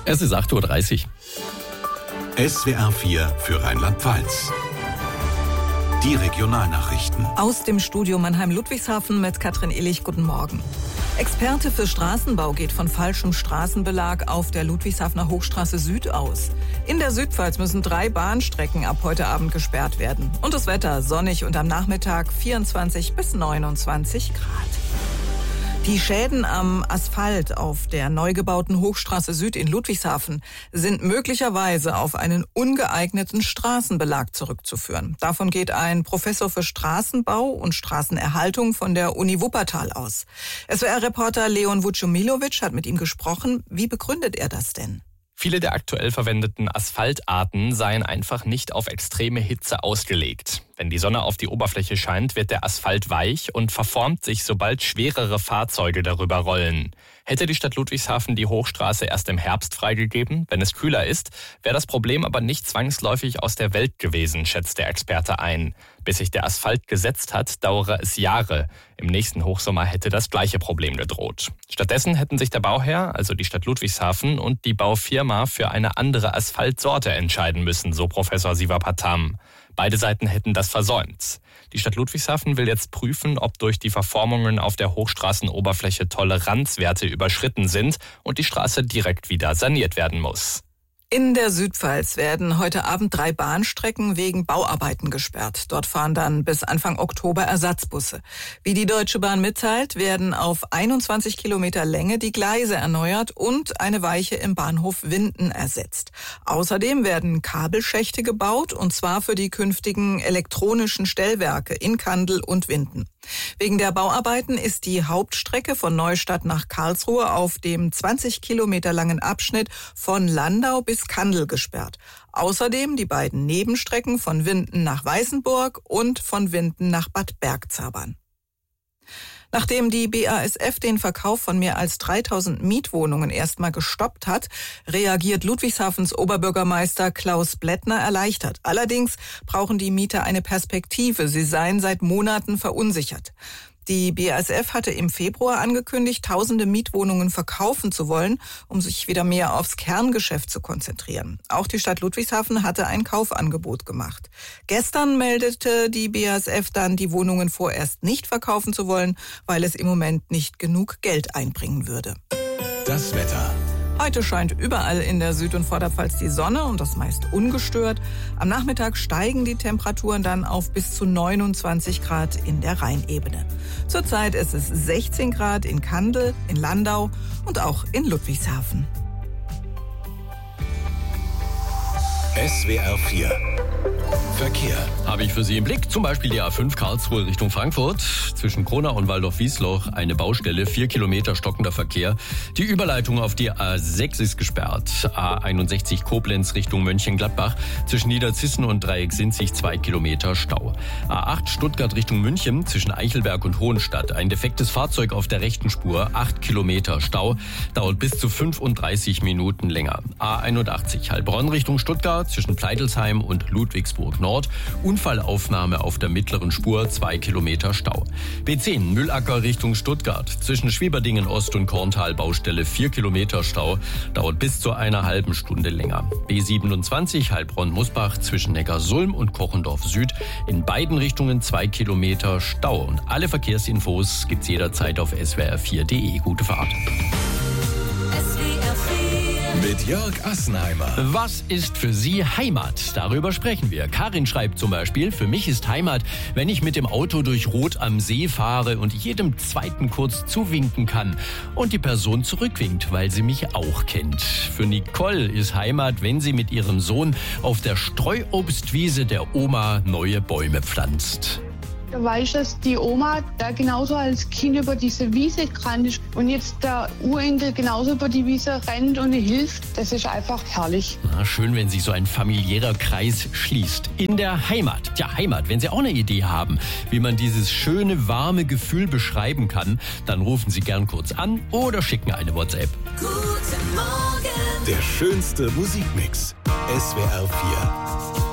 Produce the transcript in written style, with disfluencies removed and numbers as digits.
Es ist 8:30 Uhr. SWR 4 für Rheinland-Pfalz. Die Regionalnachrichten. Aus dem Studio Mannheim-Ludwigshafen mit Katrin Illich. Guten Morgen. Experte für Straßenbau geht von falschem Straßenbelag auf der Ludwigshafener Hochstraße Süd aus. In der Südpfalz müssen 3 Bahnstrecken ab heute Abend gesperrt werden. Und das Wetter sonnig und am Nachmittag 24 bis 29 Grad. Die Schäden am Asphalt auf der neu gebauten Hochstraße Süd in Ludwigshafen sind möglicherweise auf einen ungeeigneten Straßenbelag zurückzuführen. Davon geht ein Professor für Straßenbau und Straßenerhaltung von der Uni Wuppertal aus. SWR-Reporter Leon Vucemilovic hat mit ihm gesprochen. Wie begründet er das denn? Viele der aktuell verwendeten Asphaltarten seien einfach nicht auf extreme Hitze ausgelegt. Wenn die Sonne auf die Oberfläche scheint, wird der Asphalt weich und verformt sich, sobald schwerere Fahrzeuge darüber rollen. Hätte die Stadt Ludwigshafen die Hochstraße erst im Herbst freigegeben, wenn es kühler ist, wäre das Problem aber nicht zwangsläufig aus der Welt gewesen, schätzt der Experte ein. Bis sich der Asphalt gesetzt hat, dauere es Jahre. Im nächsten Hochsommer hätte das gleiche Problem gedroht. Stattdessen hätten sich der Bauherr, also die Stadt Ludwigshafen, und die Baufirma für eine andere Asphaltsorte entscheiden müssen, so Professor Siva Patam. Beide Seiten hätten das versäumt. Die Stadt Ludwigshafen will jetzt prüfen, ob durch die Verformungen auf der Hochstraßenoberfläche Toleranzwerte überschritten sind und die Straße direkt wieder saniert werden muss. In der Südpfalz werden heute Abend 3 Bahnstrecken wegen Bauarbeiten gesperrt. Dort fahren dann bis Anfang Oktober Ersatzbusse. Wie die Deutsche Bahn mitteilt, werden auf 21 Kilometer Länge die Gleise erneuert und eine Weiche im Bahnhof Winden ersetzt. Außerdem werden Kabelschächte gebaut, und zwar für die künftigen elektronischen Stellwerke in Kandel und Winden. Wegen der Bauarbeiten ist die Hauptstrecke von Neustadt nach Karlsruhe auf dem 20 Kilometer langen Abschnitt von Landau bis Kandel gesperrt. Außerdem die beiden Nebenstrecken von Winden nach Weißenburg und von Winden nach Bad Bergzabern. Nachdem die BASF den Verkauf von mehr als 3000 Mietwohnungen erstmal gestoppt hat, reagiert Ludwigshafens Oberbürgermeister Klaus Blättner erleichtert. Allerdings brauchen die Mieter eine Perspektive. Sie seien seit Monaten verunsichert. Die BASF hatte im Februar angekündigt, tausende Mietwohnungen verkaufen zu wollen, um sich wieder mehr aufs Kerngeschäft zu konzentrieren. Auch die Stadt Ludwigshafen hatte ein Kaufangebot gemacht. Gestern meldete die BASF dann, die Wohnungen vorerst nicht verkaufen zu wollen, weil es im Moment nicht genug Geld einbringen würde. Das Wetter. Heute scheint überall in der Süd- und Vorderpfalz die Sonne und das meist ungestört. Am Nachmittag steigen die Temperaturen dann auf bis zu 29 Grad in der Rheinebene. Zurzeit ist es 16 Grad in Kandel, in Landau und auch in Ludwigshafen. SWR 4 Verkehr. Habe ich für Sie im Blick. Zum Beispiel die A5 Karlsruhe Richtung Frankfurt. Zwischen Kronach und Waldorf-Wiesloch eine Baustelle, 4 Kilometer stockender Verkehr. Die Überleitung auf die A6 ist gesperrt. A61 Koblenz Richtung Mönchengladbach. Zwischen Niederzissen und Dreiecksinzig 2 Kilometer Stau. A8 Stuttgart Richtung München. Zwischen Eichelberg und Hohenstadt ein defektes Fahrzeug auf der rechten Spur. 8 Kilometer Stau. Dauert bis zu 35 Minuten länger. A81 Heilbronn Richtung Stuttgart. Zwischen Pleitelsheim und Ludwigsburg Nord. Unfallaufnahme auf der mittleren Spur, 2 Kilometer Stau. B10 Müllacker Richtung Stuttgart. Zwischen Schwieberdingen Ost und Korntal Baustelle 4 Kilometer Stau. Dauert bis zu einer halben Stunde länger. B27 Heilbronn-Musbach zwischen Neckarsulm und Kochendorf Süd. In beiden Richtungen 2 Kilometer Stau. Und alle Verkehrsinfos gibt's jederzeit auf swr4.de. Gute Fahrt. Mit Jörg Assenheimer. Was ist für Sie Heimat? Darüber sprechen wir. Karin schreibt zum Beispiel: Für mich ist Heimat, wenn ich mit dem Auto durch Rot am See fahre und jedem Zweiten kurz zuwinken kann und die Person zurückwinkt, weil sie mich auch kennt. Für Nicole ist Heimat, wenn sie mit ihrem Sohn auf der Streuobstwiese der Oma neue Bäume pflanzt. Da weiß ich, dass die Oma da genauso als Kind über diese Wiese gerannt ist und jetzt der Urenkel genauso über die Wiese rennt und ihr hilft. Das ist einfach herrlich. Na, schön, wenn sich so ein familiärer Kreis schließt. In der Heimat. Tja, Heimat, wenn Sie auch eine Idee haben, wie man dieses schöne, warme Gefühl beschreiben kann, dann rufen Sie gern kurz an oder schicken eine WhatsApp. Guten Morgen. Der schönste Musikmix. SWR 4.